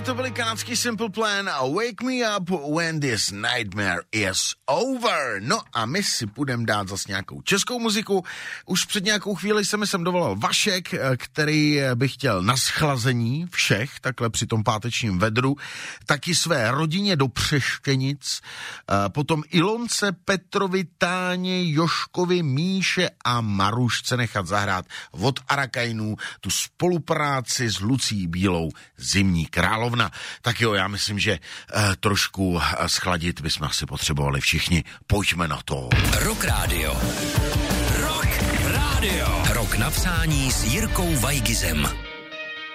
To byly kanadský Simple Plan a Wake Me Up When This Nightmare Is Over. No a my si půjdeme dát zase nějakou českou muziku. Už před nějakou chvíli se mi sem dovolal Vašek, který by chtěl na schlazení všech, takhle při tom pátečním vedru, taky své rodině do Přeštěnic, potom Ilonce, Petrovi, Táně, Joškovi, Míše a Marušce nechat zahrát od Arakajnů tu spolupráci s Lucí Bílou Zimní královna. Tak jo, já myslím, že trošku schladit bychom asi potřebovali všichni. Pojďme na to. Rock Radio. Rock Radio. Rok napsání s Jirkou Vajgizem.